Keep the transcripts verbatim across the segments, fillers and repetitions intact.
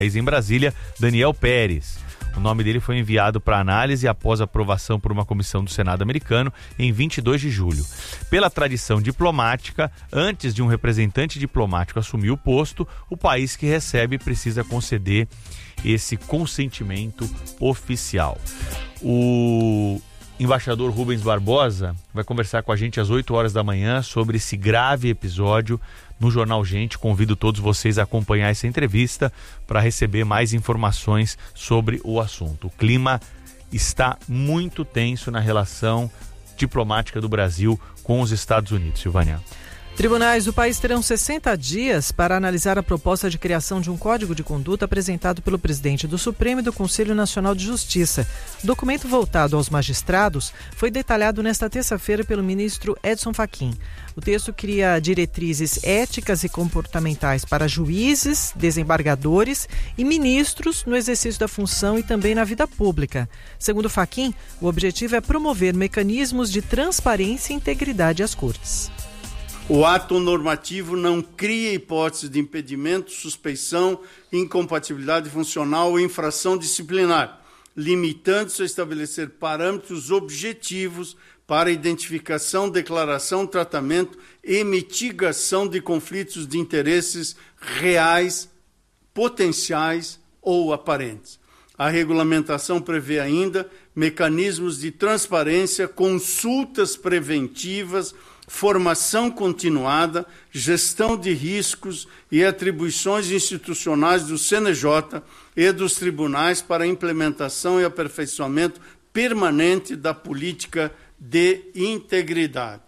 Em Brasília, Daniel Pérez. O nome dele foi enviado para análise após aprovação por uma comissão do Senado americano em vinte e dois de julho. Pela tradição diplomática, antes de um representante diplomático assumir o posto, o país que recebe precisa conceder esse consentimento oficial. O embaixador Rubens Barbosa vai conversar com a gente às oito horas da manhã sobre esse grave episódio no Jornal Gente. Convido todos vocês a acompanhar essa entrevista para receber mais informações sobre o assunto. O clima está muito tenso na relação diplomática do Brasil com os Estados Unidos. Silvânia. Tribunais do país terão sessenta dias para analisar a proposta de criação de um código de conduta apresentado pelo presidente do Supremo e do Conselho Nacional de Justiça. O documento voltado aos magistrados foi detalhado nesta terça-feira pelo ministro Edson Fachin. O texto cria diretrizes éticas e comportamentais para juízes, desembargadores e ministros no exercício da função e também na vida pública. Segundo Fachin, o objetivo é promover mecanismos de transparência e integridade às cortes. O ato normativo não cria hipótese de impedimento, suspeição, incompatibilidade funcional ou infração disciplinar, limitando-se a estabelecer parâmetros objetivos para identificação, declaração, tratamento e mitigação de conflitos de interesses reais, potenciais ou aparentes. A regulamentação prevê ainda mecanismos de transparência, consultas preventivas, formação continuada, gestão de riscos e atribuições institucionais do C N J e dos tribunais para a implementação e aperfeiçoamento permanente da política de integridade.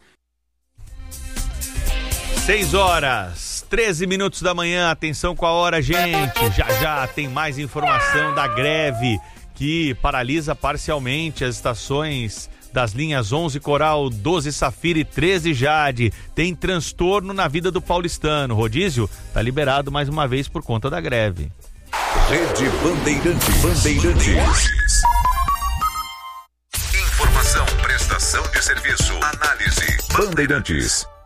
seis horas, treze minutos da manhã, atenção com a hora, gente. Já já tem mais informação da greve que paralisa parcialmente as estações das linhas onze Coral, doze Safira e treze Jade. Tem transtorno na vida do paulistano. Rodízio está liberado mais uma vez por conta da greve. Rede Bandeirantes. Bandeirantes. Informação, prestação de serviço, análise. Bandeirantes.